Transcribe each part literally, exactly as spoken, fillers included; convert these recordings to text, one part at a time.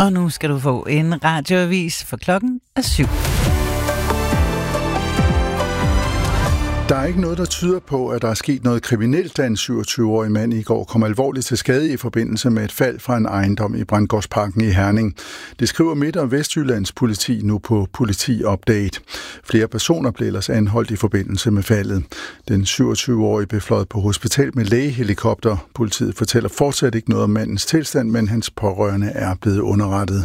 Og nu skal du få en radioavis, for klokken er syv. Der er ikke noget, der tyder på, at der er sket noget kriminelt, da en syvogtyve-årig mand i går kom alvorligt til skade i forbindelse med et fald fra en ejendom i Brandgårdsparken i Herning. Det skriver Midt- og Vestjyllands politi nu på Politi Update. Flere personer blev ellers anholdt i forbindelse med faldet. Den syvogtyve-årige blev fløjet på hospital med lægehelikopter. Politiet fortæller fortsat ikke noget om mandens tilstand, men hans pårørende er blevet underrettet.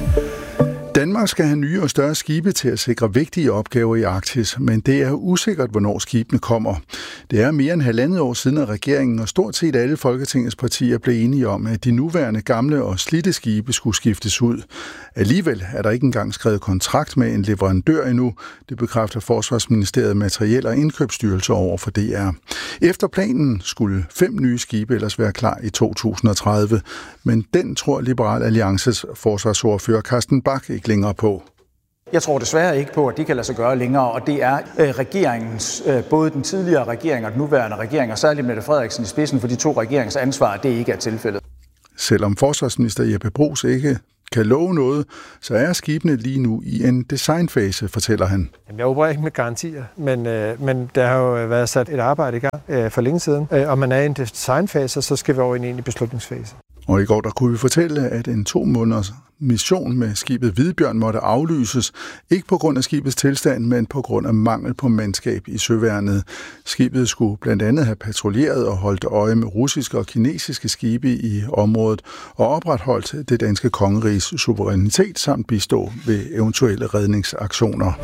Danmark skal have nye og større skibe til at sikre vigtige opgaver i Arktis, men det er usikkert, hvornår skibene kommer. Det er mere end halvandet år siden, at regeringen og stort set alle Folketingets partier blev enige om, at de nuværende gamle og slidte skibe skulle skiftes ud. Alligevel er der ikke engang skrevet kontrakt med en leverandør endnu. Det bekræfter Forsvarsministeriet Materiel- og Indkøbsstyrelse over for D R. Efter planen skulle fem nye skibe ellers være klar i to tusind og tredive, men den tror Liberal Alliances forsvarsordfører Carsten Bach ikke længere på. Jeg tror desværre ikke på, at det kan lade sig gøre længere, og det er øh, regeringens, øh, både den tidligere regering og den nuværende regering, og særligt Mette Frederiksen i spidsen for de to regerings ansvar, at det ikke er tilfældet. Selvom forsvarsminister Jeppe Bruus ikke kan love noget, så er skibene lige nu i en designfase, fortæller han. Jeg opererer ikke med garantier, men, øh, men der har jo været sat et arbejde i gang øh, for længe siden, øh, og man er i en designfase, så skal vi over i en egentlig beslutningsfase. Og i går der kunne vi fortælle, at en to måneders mission med skibet Hvidbjørn måtte aflyses, ikke på grund af skibets tilstand, men på grund af mangel på mandskab i søværnet. Skibet skulle blandt andet have patruljeret og holdt øje med russiske og kinesiske skibe i området og opretholdt det danske kongeriges suverænitet samt bistå ved eventuelle redningsaktioner.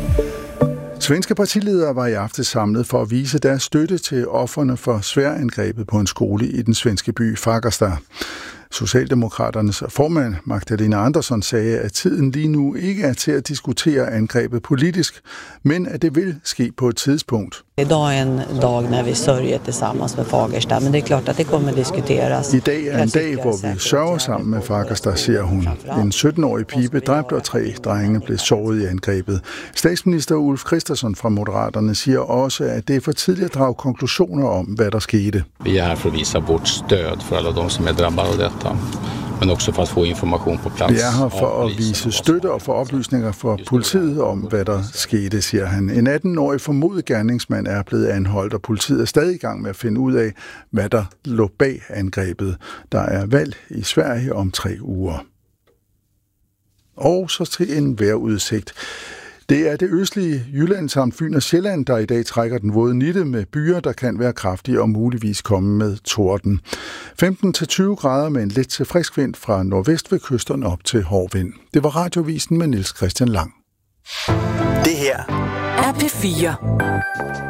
Svenske partiledere var i aften samlet for at vise deres støtte til ofrene for sværangrebet på en skole i den svenske by Fagersta. Socialdemokraternes formand Magdalena Andersson sagde, at tiden lige nu ikke er til at diskutere angrebet politisk, men at det vil ske på et tidspunkt. I dag er en dag, når vi sørger tillsammans med Fagersta, men det er klart, at det kommer diskuteres. I dag er en dag, hvor vi sørger sammen med Fagersta, siger hun. En sytten-årig pige blev dræbt, og tre drenge blev såret i angrebet. Statsminister Ulf Kristersson fra Moderaterne siger også, at det er for tidligt at drage konklusioner om, hvad der skete. Vi er her for at vise vort stöd for alle dem, som er drabbet af dette, men også for at få information på plads. Vi er her for at vise støtte og få oplysninger fra politiet om, hvad der skete, siger han. En atten-årig formodet gerningsmand er blevet anholdt, og politiet er stadig i gang med at finde ud af, hvad der lå bag angrebet. Der er valg i Sverige om tre uger. Og så til en vejrudsigt. Det er det østlige Jylland samt Fyn og Sjælland, der i dag trækker den våde nitte med byer, der kan være kraftige og muligvis komme med torden. femten til tyve grader med en let til frisk vind fra nordvest ved kysterne op til hård vind. Det var Radiovisen med Niels Christian Lang. Det her er P fire.